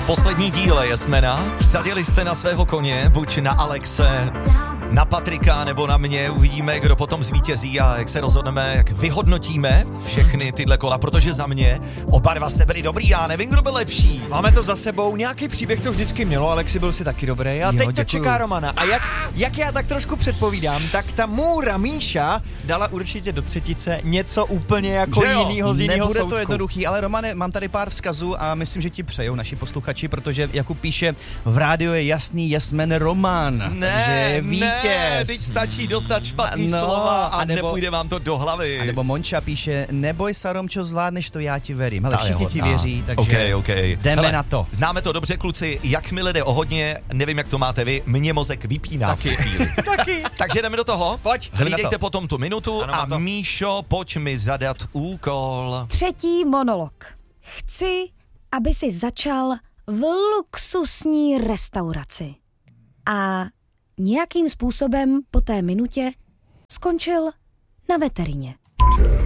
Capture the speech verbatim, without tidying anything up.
Poslední díle je Smena. Vsadili jste na svého koně, buď na Alexe, na Patrika nebo na mě. Uvidíme, kdo potom zvítězí a jak se rozhodneme, jak vyhodnotíme všechny tyhle kola, protože za mě oba dva jste byli dobrý, já nevím, kdo byl lepší. Máme to za sebou, nějaký příběh to vždycky mělo, Alexi, byl si taky dobrý. A Jo, teď to děkuju. čeká Romana. A jak, jak já tak trošku předpovídám, tak ta Můra Míša dala určitě do třetice něco úplně jako Že jo? jinýho z jinýho Nebude soudku. to jednoduchý, ale Romane, mám tady pár vzkazů a myslím, že ti přejou naši posluchači, protože Jakub píše, v rádiu je jasný Jasmen Roman, takže je vítěz. Ne, teď stačí dostat špatný No, slova a, a nebo- nepůjde vám to do hlavy. A nebo Monča píše, neboj sa, Romčo, zvládneš to, já ti verím. Ale Ta je všichni ti hodná. věří, takže okay, okay. jdeme Hele, na to. Známe to dobře, kluci, jakmile jde o hodně, nevím, jak to máte vy, mě mozek vypíná. Taky. Taky. Takže jdeme do toho. Pojď. Hlídejte potom tu minutu Ano, a mám to. Míšo, pojď mi zadat úkol. Třetí monolog. Chci, aby si začal v luxusní restauraci. A nějakým způsobem po té minutě skončil na veterině.